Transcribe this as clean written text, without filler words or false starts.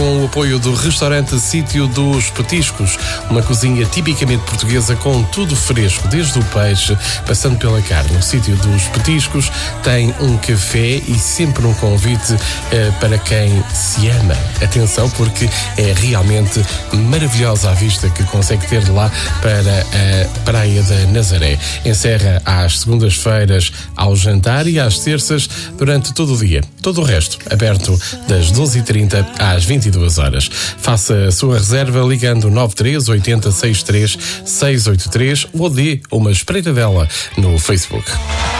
com o apoio do restaurante Sítio dos Petiscos, uma cozinha tipicamente portuguesa com tudo fresco, desde o peixe, passando pela carne. O Sítio dos Petiscos tem um café e sempre um convite para quem se ama. Atenção, porque é realmente maravilhosa a vista que consegue ter de lá para a Praia da Nazaré. Encerra às segundas-feiras ao jantar e às terças durante todo o dia. Todo o resto aberto das 12h30 às 22 horas. Faça a sua reserva ligando 93 80 63 683 ou dê uma espreitadela no Facebook.